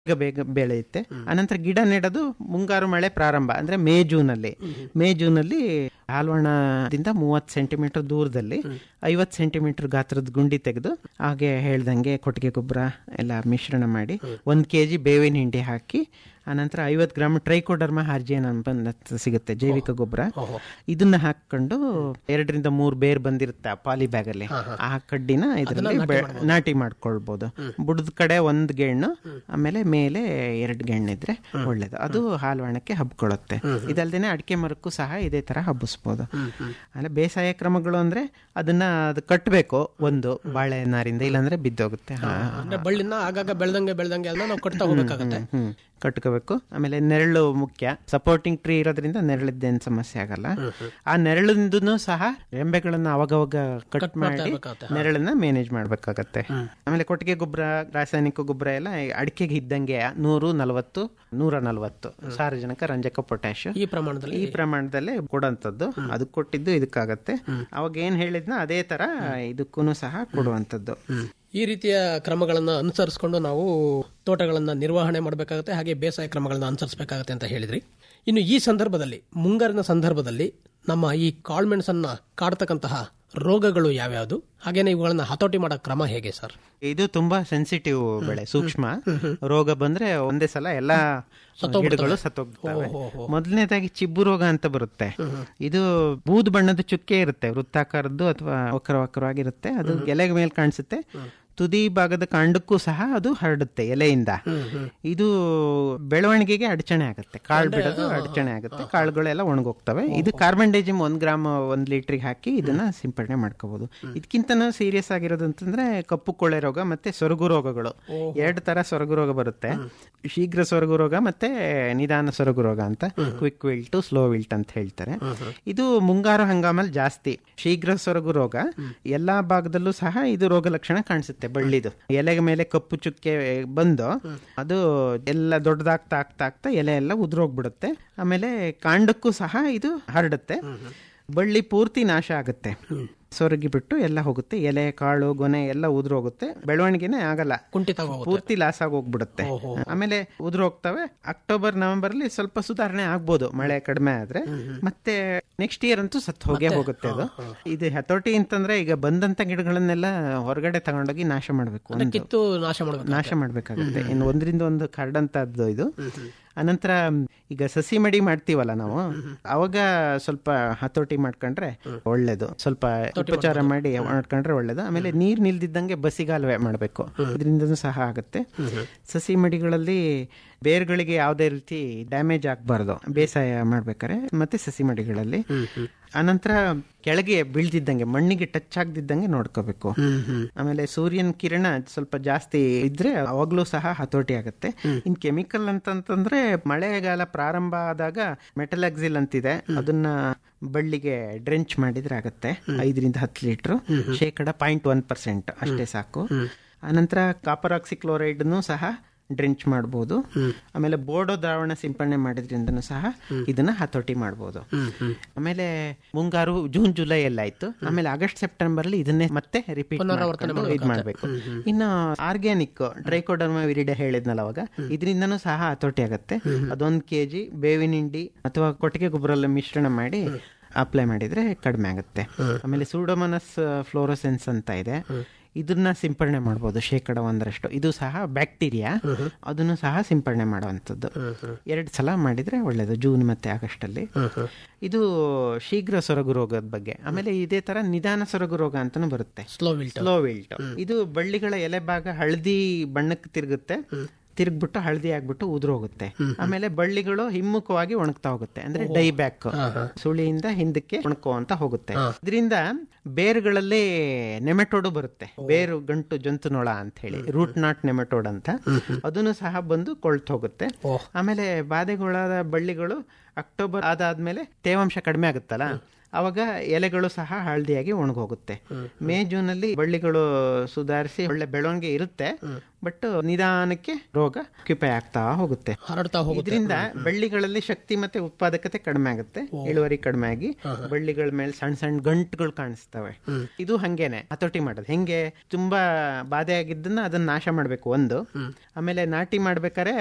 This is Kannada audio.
ಬೇಗ ಬೇಗ ಬೆಳೆಯುತ್ತೆ. ಅನಂತರ ಗಿಡ ನೆಡೋದು ಮುಂಗಾರು ಮಳೆ ಪ್ರಾರಂಭ ಅಂದ್ರೆ ಮೇ ಜೂನಲ್ಲಿ ಹಾಲ್ವಣದಿಂದ 30 ಸೆಂಟಿಮೀಟರ್ ದೂರದಲ್ಲಿ 50 ಸೆಂಟಿಮೀಟರ್ ಗಾತ್ರದ ಗುಂಡಿ ತೆಗೆದು ಹಾಗೆ ಹೇಳ್ದಂಗೆ ಕೊಟ್ಟಿಗೆ ಗೊಬ್ಬರ ಎಲ್ಲ ಮಿಶ್ರಣ ಮಾಡಿ 1 kg ಬೇವಿನ ಹಿಂಡಿ ಹಾಕಿ ಅನಂತರ 50 ಗ್ರಾಮ್ ಟ್ರೈಕೋಡರ್ಮಾ ಹಾರ್ಜಿಯನ್ ಅಂತ ಸಿಗುತ್ತೆ ಜೈವಿಕ ಗೊಬ್ಬರ. ಇದನ್ನ ಹಾಕೊಂಡು 2 ರಿಂದ 3 ಬೇರ್ ಬಂದಿರುತ್ತೆ ಪಾಲಿ ಬ್ಯಾಗ್ ಅಲ್ಲಿ, ಆ ಕಡ್ಡಿನ ಇದರಲ್ಲಿ ನಾಟಿ ಮಾಡ್ಕೊಳ್ಬಹುದು. ಬುಡದ ಕಡೆ 1 ಗೆಣ್ಣು, ಆಮೇಲೆ ಮೇಲೆ 2 ಗೆಣ್ಣಿದ್ರೆ ಒಳ್ಳೇದು. ಅದು ಹಾಲ್ವಣಕ್ಕೆ ಹಬ್ಕೊಳ್ಳುತ್ತೆ. ಇದಲ್ದೇನೆ ಅಡಿಕೆ ಮರಕ್ಕೂ ಸಹ ಇದೇ ತರ ಹಬ್ಬಿಸ್ಬೋದು. ಆಮೇಲೆ ಬೇಸಾಯ ಕ್ರಮಗಳು ಅಂದ್ರೆ ಅದನ್ನ ಅದು ಕಟ್ಟಬೇಕು, ಒಂದು ಬಾಳೆ ನಾರಿಂದ, ಇಲ್ಲಾಂದ್ರೆ ಬಿದ್ದೋಗುತ್ತೆ. ಬಳ್ಳಿನ ಆಗಾಗ ಬೆಳ್ದಂಗೆ ನಾವು ಕಟ್ತಾ ಹೋಗ್ಬೇಕಾಗತ್ತೆ. ಕಟ್ಕೋಬೇಕು. ಆಮೇಲೆ ನೆರಳು ಮುಖ್ಯ. ಸಪೋರ್ಟಿಂಗ್ ಟ್ರೀ ಇರೋದ್ರಿಂದ ನೆರಳಿದ್ದೇನು ಸಮಸ್ಯೆ ಆಗಲ್ಲ. ಆ ನೆರಳಿಂದನೂ ಸಹ ರೆಂಬೆಗಳನ್ನ ಅವಾಗವಾಗ ಕಟ್ ಮಾಡಿ ನೆರಳನ್ನ ಮ್ಯಾನೇಜ್ ಮಾಡ್ಬೇಕಾಗತ್ತೆ. ಆಮೇಲೆ ಕೊಟ್ಟಿಗೆ ಗೊಬ್ಬರ, ರಾಸಾಯನಿಕ ಗೊಬ್ಬರ ಎಲ್ಲ ಅಡಿಕೆಗೆ ಇದ್ದಂಗೆ 140, 140 ಸಾರಜನಕ, ರಂಜಕ, ಪೊಟ್ಯಾಶ್ ಈ ಪ್ರಮಾಣದಲ್ಲಿ ಕೊಡುವಂಥದ್ದು. ಅದು ಕೊಟ್ಟಿದ್ದು ಇದಕ್ಕಾಗತ್ತೆ. ಅವಾಗ ಏನ್ ಹೇಳಿದ್ನ ಅದೇ ತರ ಇದಕ್ಕೂ ಸಹ ಕೊಡುವಂಥದ್ದು. ಈ ರೀತಿಯ ಕ್ರಮಗಳನ್ನು ಅನುಸರಿಸಿಕೊಂಡು ನಾವು ತೋಟಗಳನ್ನು ನಿರ್ವಹಣೆ ಮಾಡಬೇಕಾಗುತ್ತೆ, ಹಾಗೆ ಬೇಸಾಯ ಕ್ರಮಗಳನ್ನು ಅನುಸರಿಸಬೇಕಾಗುತ್ತೆ ಅಂತ ಹೇಳಿದ್ರಿ. ಇನ್ನು ಈ ಸಂದರ್ಭದಲ್ಲಿ, ಮುಂಗಾರಿನ ಸಂದರ್ಭದಲ್ಲಿ ನಮ್ಮ ಈ ಕಾಳುಮೆಣಸನ್ನ ಕಾಡ್ತಕ್ಕಂತಹ ರೋಗಗಳು ಯಾವ್ಯಾವುದು, ಹಾಗೇನೆ ಇವುಗಳನ್ನ ಹತೋಟಿ ಮಾಡೋ ಕ್ರಮ ಹೇಗೆ ಸರ್? ಇದು ತುಂಬಾ ಸೆನ್ಸಿಟಿವ್ ಬೆಳೆ, ಸೂಕ್ಷ್ಮ. ರೋಗ ಬಂದ್ರೆ ಒಂದೇ ಸಲ ಎಲ್ಲಾ ಗಿಡಗಳು ಸತ್ತೋಗ್ತವೆ. ಮೊದಲನೇದಾಗಿ ಚಿಬ್ಬು ರೋಗ ಅಂತ ಬರುತ್ತೆ. ಇದು ಬೂದು ಬಣ್ಣದ ಚುಕ್ಕೆ ಇರುತ್ತೆ, ವೃತ್ತಾಕಾರದ್ದು ಅಥವಾ ವಕ್ರವಾಗಿರುತ್ತೆ. ಅದು ಎಲೆಗೆ ಮೇಲೆ ಕಾಣಿಸುತ್ತೆ. ತುದಿ ಭಾಗದ ಕಾಂಡಕ್ಕೂ ಸಹ ಅದು ಹರಡುತ್ತೆ ಎಲೆಯಿಂದ. ಇದು ಬೆಳವಣಿಗೆಗೆ ಅಡಚಣೆ ಆಗುತ್ತೆ, ಕಾಳು ಬಿಡೋದು ಅಡಚಣೆ ಆಗುತ್ತೆ, ಕಾಳುಗಳೆಲ್ಲ ಒಣಗೋಗ್ತವೆ. ಇದು ಕಾರ್ಬನ್ಡೈಜಿಮ್ 1 ಗ್ರಾಮ್ 1 ಲೀಟರ್ಗೆ ಹಾಕಿ ಇದನ್ನ ಸಿಂಪಡಣೆ ಮಾಡ್ಕೋಬಹುದು. ಇದಕ್ಕಿಂತನೂ ಸೀರಿಯಸ್ ಆಗಿರೋದು ಅಂತಂದ್ರೆ ಕಪ್ಪು ಕೊಳೆ ರೋಗ ಮತ್ತೆ ಸೊರಗು ರೋಗಗಳು. 2 ತರ ಸೊರಗು ರೋಗ ಬರುತ್ತೆ. ಶೀಘ್ರ ಸೊರಗು ರೋಗ ಮತ್ತೆ ನಿಧಾನ ಸೊರಗು ರೋಗ ಅಂತ, ಕ್ವಿಕ್ ವಿಲ್ಟ್, ಸ್ಲೋ ವಿಲ್ಟ್ ಅಂತ ಹೇಳ್ತಾರೆ. ಇದು ಮುಂಗಾರು ಹಂಗಾಮಲ್ಲಿ ಜಾಸ್ತಿ. ಶೀಘ್ರ ಸೊರಗು ರೋಗ ಎಲ್ಲಾ ಭಾಗದಲ್ಲೂ ಸಹ ಇದು ರೋಗ ಲಕ್ಷಣ ಕಾಣಿಸುತ್ತೆ. ಬಳ್ಳಿದು ಎಲೆಗೆ ಮೇಲೆ ಕಪ್ಪು ಚುಕ್ಕೆ ಬಂದು ಅದು ಎಲ್ಲ ದೊಡ್ಡದಾಗ್ತಾ ಆಗ್ತಾ ಎಲೆ ಎಲ್ಲ ಉದುರೋಗ್ಬಿಡುತ್ತೆ. ಆಮೇಲೆ ಕಾಂಡಕ್ಕೂ ಸಹ ಇದು ಹರಡುತ್ತೆ. ಬಳ್ಳಿ ಪೂರ್ತಿ ನಾಶ ಆಗುತ್ತೆ, ಸೊರಗಿ ಬಿಟ್ಟು ಎಲ್ಲ ಹೋಗುತ್ತೆ. ಎಲೆ, ಕಾಳು, ಗೊನೆ ಎಲ್ಲ ಉದುರೋಗುತ್ತೆ. ಬೆಳವಣಿಗೆನೆ ಆಗಲ್ಲ, ಪೂರ್ತಿ ಲಾಸ್ ಆಗಿ ಹೋಗ್ಬಿಡುತ್ತೆ. ಆಮೇಲೆ ಉದುರೋಗ್ತವೆ. ಅಕ್ಟೋಬರ್ ನವೆಂಬರ್ ಅಲ್ಲಿ ಸ್ವಲ್ಪ ಸುಧಾರಣೆ ಆಗ್ಬೋದು ಮಳೆ ಕಡಿಮೆ ಆದ್ರೆ. ಮತ್ತೆ ನೆಕ್ಸ್ಟ್ ಇಯರ್ ಅಂತೂ ಸತ್ತು ಹೋಗೇ ಹೋಗುತ್ತೆ ಅದು. ಇದು ಹತೋಟಿ ಅಂತಂದ್ರೆ ಈಗ ಬಂದಂತ ಗಿಡಗಳನ್ನೆಲ್ಲ ಹೊರಗಡೆ ತಗೊಂಡೋಗಿ ನಾಶ ಮಾಡ್ಬೇಕು, ನಾಶ ಮಾಡ್ಬೇಕಾಗುತ್ತೆ. ಇನ್ನು 1ರಿಂದ 1 ಹರಡಂತದ್ದು ಇದು. ಅನಂತರ ಈಗ ಸಸಿ ಮಡಿ ಮಾಡ್ತೀವಲ್ಲ ನಾವು, ಅವಾಗ ಸ್ವಲ್ಪ ಹತೋಟಿ ಮಾಡ್ಕೊಂಡ್ರೆ ಒಳ್ಳೇದು. ಸ್ವಲ್ಪ ಉಪಚಾರ ಮಾಡಿ ಮಾಡ್ಕೊಂಡ್ರೆ ಒಳ್ಳೇದು. ಆಮೇಲೆ ನೀರ್ ನಿಲ್ದಿದ್ದಂಗೆ ಬಸಿಗಾಲುವೆ ಮಾಡ್ಬೇಕು, ಇದರಿಂದನೂ ಸಹ ಆಗುತ್ತೆ. ಸಸಿ ಮಡಿಗಳಲ್ಲಿ ಬೇರ್ಗಳಿಗೆ ಯಾವುದೇ ರೀತಿ ಡ್ಯಾಮೇಜ್ ಆಗ್ಬಾರ್ದು ಬೇಸಾಯ ಮಾಡ್ಬೇಕಾರೆ, ಮತ್ತೆ ಸಸಿ ಮಡಿಗಳಲ್ಲಿ. ಅನಂತರ ಕೆಳಗೆ ಬೀಳ್ದಿದ್ದಂಗೆ, ಮಣ್ಣಿಗೆ ಟಚ್ ಆಗದಿದ್ದಂಗೆ ನೋಡ್ಕೋಬೇಕು. ಆಮೇಲೆ ಸೂರ್ಯನ ಕಿರಣ ಸ್ವಲ್ಪ ಜಾಸ್ತಿ ಇದ್ರೆ ಅವಾಗ್ಲೂ ಸಹ ಹತೋಟಿ ಆಗುತ್ತೆ. ಇನ್ ಕೆಮಿಕಲ್ ಅಂತಂದ್ರೆ ಮಳೆಗಾಲ ಪ್ರಾರಂಭ ಆದಾಗ ಮೆಟಲಾಕ್ಸಿಲ್ ಅಂತಿದೆ, ಅದನ್ನ ಬಳ್ಳಿಗೆ ಡ್ರೆಂಚ್ ಮಾಡಿದ್ರೆ ಆಗತ್ತೆ. 5ರಿಂದ 10 ಲೀಟರ್, ಶೇಕಡ 0.1% ಅಷ್ಟೇ ಸಾಕು. ಅನಂತರ ಕಾಪರ್ ಆಕ್ಸಿಕ್ಲೋರೈಡ್ ಸಹ ಡ್ರೆಂಚ್ ಮಾಡಬಹುದು. ಆಮೇಲೆ ಬೋರ್ಡೋ ದ್ರಾವಣ ಸಿಂಪಡಣೆ ಮಾಡಿದ್ರಿಂದನೂ ಸಹ ಇದನ್ನ ಹತೋಟಿ ಮಾಡಬಹುದು. ಆಮೇಲೆ ಮುಂಗಾರು ಜೂನ್ ಜುಲೈ ಎಲ್ಲ ಆಯ್ತು. ಆಮೇಲೆ ಆಗಸ್ಟ್ ಸೆಪ್ಟೆಂಬರ್ ಅಲ್ಲಿ ಇದನ್ನೇ ಮತ್ತೆ ರಿಪೀಟ್ ಇದು ಮಾಡಬೇಕು. ಇನ್ನು ಆರ್ಗ್ಯಾನಿಕ್ ಟ್ರೈಕೋಡರ್ಮಾ ವಿರಿಡೆ ಹೇಳಿದ್ನಲ್ಲ ಅವಾಗ, ಇದರಿಂದನೂ ಸಹ ಹತೋಟಿ ಆಗತ್ತೆ. ಅದೊಂದು kg ಬೇವಿನ ಹಿಂಡಿ ಅಥವಾ ಕೊಟ್ಟಿಗೆ ಗೊಬ್ಬರ ಮಿಶ್ರಣ ಮಾಡಿ ಅಪ್ಲೈ ಮಾಡಿದ್ರೆ ಕಡಿಮೆ ಆಗುತ್ತೆ. ಆಮೇಲೆ ಸೂಡೋಮೋನಾಸ್ ಫ್ಲೋರೋಸೆನ್ಸ್ ಅಂತ ಇದೆ, ಇದನ್ನ ಸಿಂಪಡಣೆ ಮಾಡಬಹುದು ಶೇಕಡ 1%. ಇದು ಸಹ ಬ್ಯಾಕ್ಟೀರಿಯಾ, ಅದನ್ನು ಸಹ ಸಿಂಪಡಣೆ ಮಾಡುವಂಥದ್ದು. 2 ಸಲ ಮಾಡಿದ್ರೆ ಒಳ್ಳೇದು, ಜೂನ್ ಮತ್ತೆ ಆಗಸ್ಟ್ ಅಲ್ಲಿ. ಇದು ಶೀಘ್ರ ಸೊರಗು ರೋಗದ ಬಗ್ಗೆ. ಆಮೇಲೆ ಇದೇ ತರ ನಿಧಾನ ಸೊರಗು ರೋಗ ಅಂತಾನು ಬರುತ್ತೆ, ಸ್ಲೋ ವಿಲ್ಟ್. ಇದು ಬಳ್ಳಿಗಳ ಎಲೆ ಭಾಗ ಹಳದಿ ಬಣ್ಣಕ್ಕೆ ತಿರುಗ್ಬಿಟ್ಟು ಹಳದಿ ಆಗ್ಬಿಟ್ಟು ಉದುರೋಗುತ್ತೆ. ಆಮೇಲೆ ಬಳ್ಳಿಗಳು ಹಿಮ್ಮುಖವಾಗಿ ಒಣಗ್ತಾ ಹೋಗುತ್ತೆ, ಅಂದ್ರೆ ಡೈ ಬ್ಯಾಕ್, ಸುಳಿಯಿಂದ ಹಿಂದಕ್ಕೆ ಒಣಕುವಂತ ಹೋಗುತ್ತೆ. ಇದರಿಂದ ಬೇರುಗಳಲ್ಲಿ ನೆಮೆಟೋಡು ಬರುತ್ತೆ, ಬೇರು ಗಂಟು ಜಂತುನೊಳ ಅಂತ ಹೇಳಿ, ರೂಟ್ ನಾಟ್ ನೆಮೆಟೋಡ್ ಅಂತ, ಅದನ್ನು ಸಹ ಬಂದು ಕೊಳ್ತು ಹೋಗುತ್ತೆ. ಆಮೇಲೆ ಬಾಧೆಗೊಳಾದ ಬಳ್ಳಿಗಳು ಅಕ್ಟೋಬರ್ ಆದಾದ್ಮೇಲೆ ತೇವಾಂಶ ಕಡಿಮೆ ಆಗುತ್ತಲ್ಲ, ಅವಾಗ ಎಲೆಗಳು ಸಹ ಹಳದಿಯಾಗಿ ಒಣಗೋಗುತ್ತೆ. ಮೇ ಜೂನ್ ಅಲ್ಲಿ ಬಳ್ಳಿಗಳು ಸುಧಾರಿಸಿ ಒಳ್ಳೆ ಬೆಳವಣಿಗೆ ಇರುತ್ತೆ, ಬಟ್ ನಿಧಾನಕ್ಕೆ ರೋಗ ಆಕ್ಯುಪೈ ಆಗ್ತಾ ಹೋಗುತ್ತೆ, ಹರಡ್ತಾ ಹೋಗುತ್ತೆ. ಇದರಿಂದ ಬಳ್ಳಿಗಳಲ್ಲಿ ಶಕ್ತಿ ಮತ್ತೆ ಉತ್ಪಾದಕತೆ ಕಡಿಮೆ ಆಗುತ್ತೆ, ಇಳುವರಿ ಕಡಿಮೆ ಆಗಿ ಬಳ್ಳಿಗಳ ಮೇಲೆ ಸಣ್ಣ ಸಣ್ಣ ಗಂಟುಗಳು ಕಾಣಿಸ್ತವೆ. ಇದು ಹಂಗೇನೆ ಹತೋಟಿ ಮಾಡೋದು. ಹೆಂಗೆ ತುಂಬಾ ಬಾಧೆ ಆಗಿದ್ದನ್ನ ಅದನ್ನ ನಾಶ ಮಾಡ್ಬೇಕು ಒಂದು, ಆಮೇಲೆ ನಾಟಿ ಮಾಡ್ಬೇಕಾದ್ರೆ